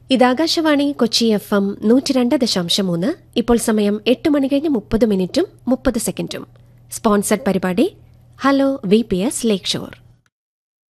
ഇത് ആകാശവാണി കൊച്ചി FM 102.3. ഇപ്പോൾ സമയം 8 മണി കഴിഞ്ഞ് 30 മിനിറ്റും 30 സെക്കൻഡും. സ്പോൺസർഡ് പരിപാടി ഹലോ VPS ലേക്ക് ഷോർ.